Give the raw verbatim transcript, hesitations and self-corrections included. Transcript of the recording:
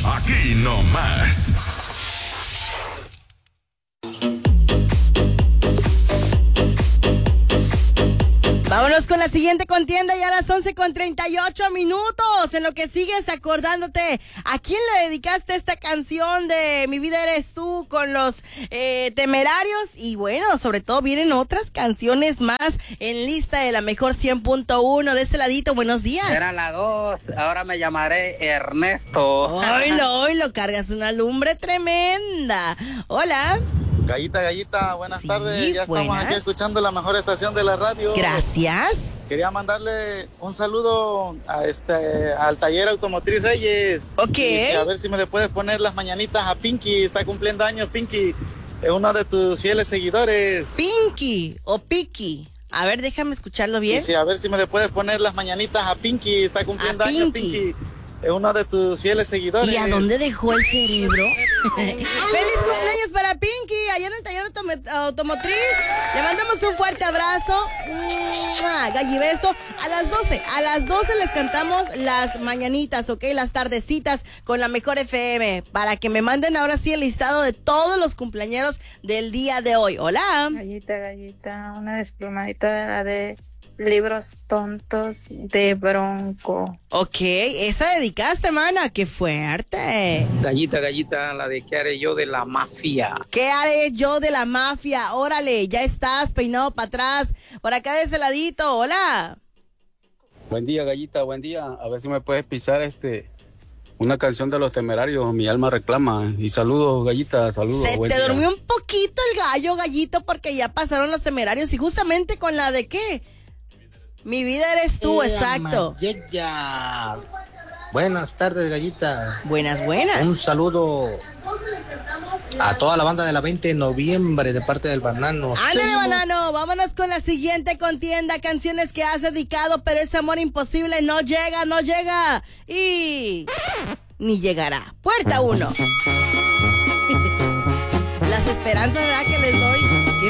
Aquí nomás. Vámonos con la siguiente contienda ya a las once con treinta y ocho minutos. En lo que sigues acordándote, ¿a quién le dedicaste esta canción de Mi Vida Eres Tú con los eh, Temerarios? Y bueno, sobre todo vienen otras canciones más en lista de la mejor cien punto uno. De ese ladito, buenos días. Era la dos, ahora me llamaré Ernesto. Hoy lo, hoy lo cargas una lumbre tremenda. Hola. Gallita, Gallita, buenas Sí, tardes. Ya estamos buenas. aquí escuchando la mejor estación de la radio. Gracias. Quería mandarle un saludo a este al taller Automotriz Reyes. Ok. Y a ver si me le puedes poner las mañanitas a Pinky. Está cumpliendo años Pinky. Es uno de tus fieles seguidores. Pinky o Piki. A ver, déjame escucharlo bien. Y sí, a ver si me le puedes poner las mañanitas a Pinky. Está cumpliendo A años Pinky. Pinky. Es uno de tus fieles seguidores. ¿Y a dónde dejó el cerebro? ¡Feliz cumpleaños para Pinky! Allá en el taller automo- automotriz. Le mandamos un fuerte abrazo. ¡Mua! Gallibeso. A las doce, a las doce les cantamos las mañanitas, ¿ok? Las tardecitas con la mejor F M. Para que me manden ahora sí el listado de todos los cumpleañeros del día de hoy. Hola. Gallita, gallita, una desplumadita de la de Libros Tontos de Bronco. Ok, esa dedicaste, mana. ¡Qué fuerte! Gallita, gallita, la de ¿qué haré yo de la mafia? ¿Qué haré yo de la mafia? Órale, ya estás peinado para atrás. Por acá de ese ladito, hola. Buen día, Gallita, buen día. A ver si me puedes pisar este una canción de Los Temerarios, Mi Alma Reclama. Y saludos, Gallita, saludos. Se buen te día. durmió un poquito el gallo, gallito, porque ya pasaron Los Temerarios y justamente con la de ¿qué? Mi vida eres tú, exacto. Ya. Buenas tardes, Gallita. Buenas, buenas. Un saludo a toda la banda de la veinte de noviembre de parte del Banano. Ándale, Seguimos. banano, vámonos con la siguiente contienda. Canciones que has dedicado, pero ese amor imposible no llega, no llega. Y ni llegará. Puerta uno. Las esperanzas, ¿verdad? Que les doy.